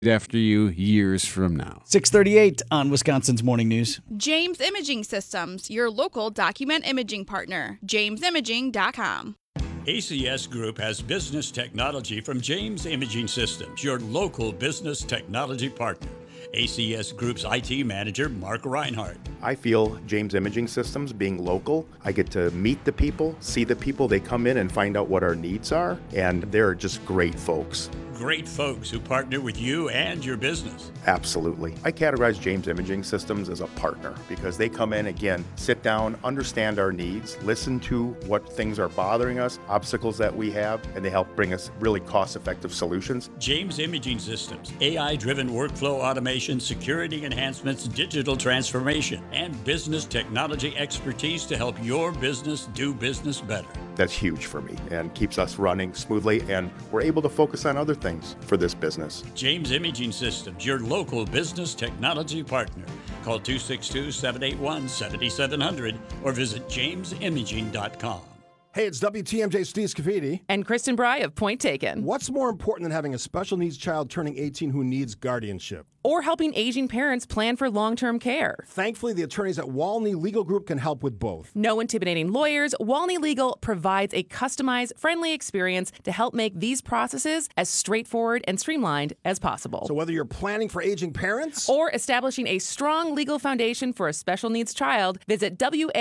after you years from now. 6:38 on Wisconsin's Morning News. James Imaging Systems, your local document imaging partner. JamesImaging.com. ACS Group has business technology from James Imaging Systems, your local business technology partner. ACS Group's IT manager, Mark Reinhardt. I feel James Imaging Systems, being local, I get to meet the people, see the people. They come in and find out what our needs are, and they're just great folks. Great folks who partner with you and your business. Absolutely. I categorize James Imaging Systems as a partner because they come in, again, sit down, understand our needs, listen to what things are bothering us, obstacles that we have, and they help bring us really cost-effective solutions. James Imaging Systems, AI-driven workflow automation, security enhancements, digital transformation, and business technology expertise to help your business do business better. That's huge for me and keeps us running smoothly, and we're able to focus on other things for this business. James Imaging Systems, your local business technology partner. Call 262-781-7700 or visit jamesimaging.com. Hey, it's WTMJ Steve Scavidi. And Kristen Bry of Point Taken. What's more important than having a special needs child turning 18 who needs guardianship? Or helping aging parents plan for long-term care. Thankfully, the attorneys at Walney Legal Group can help with both. No intimidating lawyers, Walney Legal provides a customized, friendly experience to help make these processes as straightforward and streamlined as possible. So whether you're planning for aging parents or establishing a strong legal foundation for a special needs child, visit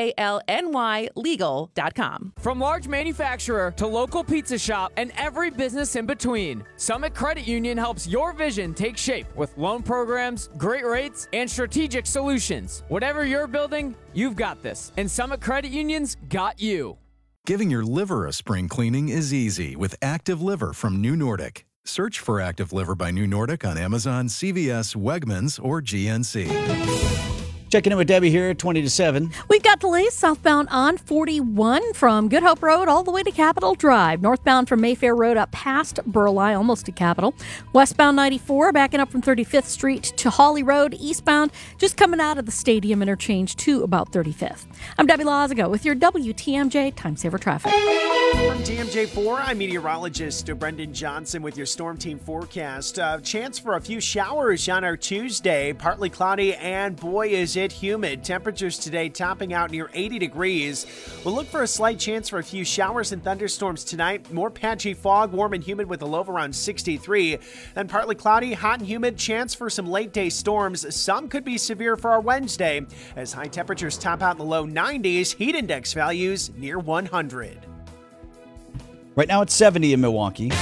WALNYlegal.com. From large manufacturer to local pizza shop and every business in between, Summit Credit Union helps your vision take shape with loan programs, great rates, and strategic solutions. Whatever you're building, you've got this. And Summit Credit Union's got you. Giving your liver a spring cleaning is easy with Active Liver from New Nordic. Search for Active Liver by New Nordic on Amazon, CVS, Wegmans, or GNC. Checking in with Debbie here, 20 to 7. We've got delays southbound on 41 from Good Hope Road all the way to Capitol Drive. Northbound from Mayfair Road up past Burleigh, almost to Capitol. Westbound 94, backing up from 35th Street to Hawley Road. Eastbound, just coming out of the Stadium interchange to about 35th. I'm Debbie Lazago with your WTMJ Time Saver Traffic. From TMJ4, I'm meteorologist Brendan Johnson with your Storm Team forecast. Chance for a few showers on our Tuesday. Partly cloudy, and boy, is it humid. Temperatures today topping out near 80 degrees. We'll look for a slight chance for a few showers and thunderstorms tonight. More patchy fog, warm and humid with a low of around 63. Then partly cloudy, hot and humid. Chance for some late-day storms. Some could be severe for our Wednesday, as high temperatures top out in the low 90s. Heat index values near 100. Right now it's 70 in Milwaukee.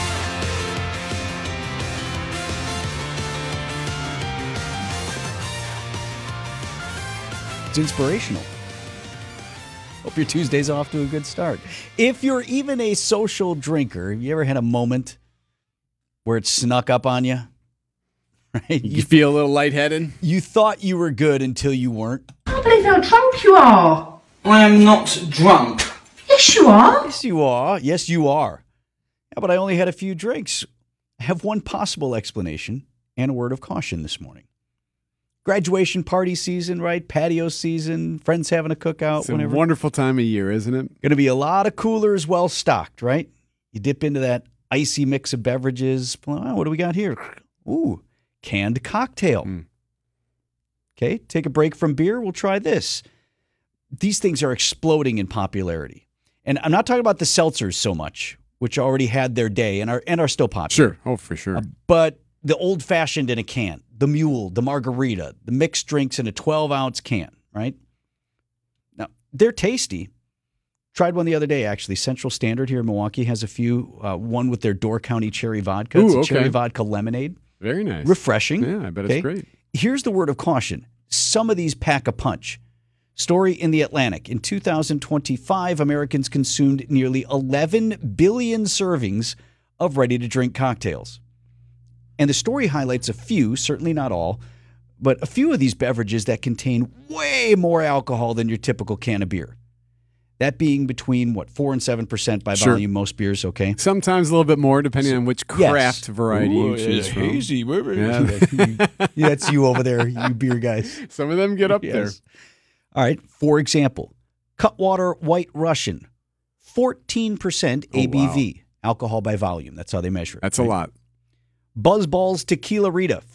It's inspirational. Hope your Tuesday's off to a good start. If you're even a social drinker, have you ever had a moment where it snuck up on you? Right? You feel a little lightheaded? You thought you were good until you weren't. I can't believe how drunk you are. I am not drunk. Yes, you are. Yes, you are. Yes, you are. Yeah, but I only had a few drinks. I have one possible explanation and a word of caution this morning. Graduation party season, right? Patio season, friends having a cookout. It's a wonderful time of year, isn't it? Going to be a lot of coolers well stocked, right? You dip into that icy mix of beverages. Oh, what do we got here? Ooh, canned cocktail. Okay, take a break from beer. We'll try this. These things are exploding in popularity. And I'm not talking about the seltzers so much, which already had their day and are still popular. Sure. Oh, for sure. But the old-fashioned in a can, the mule, the margarita, the mixed drinks in a 12-ounce can, right? Now, they're tasty. Tried one the other day, actually. Central Standard here in Milwaukee has a few. One with their Door County cherry vodka. It's a cherry vodka lemonade. Very nice. Refreshing. Yeah, I bet it's great. Here's the word of caution. Some of these pack a punch. Story in The Atlantic. In 2025, Americans consumed nearly 11 billion servings of ready-to-drink cocktails. And the story highlights a few, certainly not all, but a few of these beverages that contain way more alcohol than your typical can of beer. That being between, 4 and 7% by volume, most beers, okay? Sometimes a little bit more, depending on which craft variety you choose from. Hazy. Yeah. That's you over there, you beer guys. Some of them get up there. All right, for example, Cutwater White Russian, 14% ABV, alcohol by volume. That's how they measure it. That's a lot. BuzzBallz Tequila Rita,